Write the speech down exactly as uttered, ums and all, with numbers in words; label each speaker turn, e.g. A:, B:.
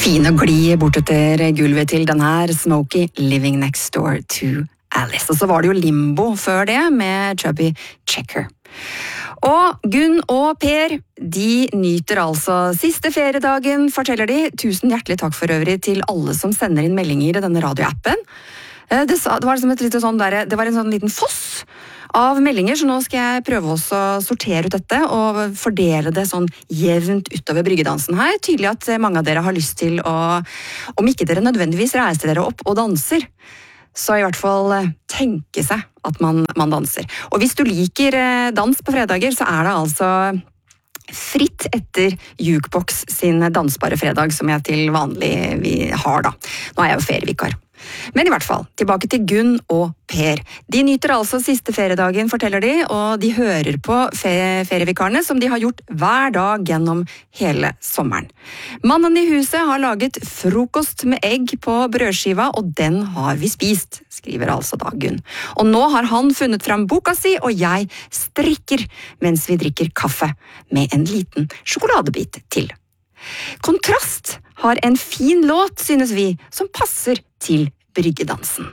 A: Fin og glid bortetter gulvet til den her Smokey Living Next Door to Alice. Og så var det jo Limbo før det med Chubby Checker. Og Gunn og Per, de nyter altså siste feriedagen, forteller de. Tusen hjertelig takk for øvrig til alle som sender inn meldinger i denne radioappen. Det, sa, det, var liksom et lite sånn der, det var en sånn liten foss av meldinger, så nå skal jeg prøve også å sortere ut dette og fordele det sånn jevnt utover bryggedansen her. Tydelig at mange av dere har lyst til å, om ikke dere nødvendigvis reiser dere opp og danser, så i hvert fall tenke seg at man, man danser. Og hvis du liker dans på fredager, så er det altså fritt etter Jukebox sin dansbare fredag, som jeg til vanlig vi har da. Nå er jeg jo ferievikar. Men i hvert fall, tilbake til Gunn og Per. De nyter altså siste feriedagen, forteller de, og de hører på ferievikarene som de har gjort hver dag gjennom hele sommeren. Mannen i huset har laget frokost med egg på brødskiva, og den har vi spist, skriver altså da Gunn. Og nå har han funnet fram boka si, og jeg strikker mens vi drikker kaffe med en liten sjokoladebit til. Kontrast har en fin låt, synes vi, som passer til bryggedansen.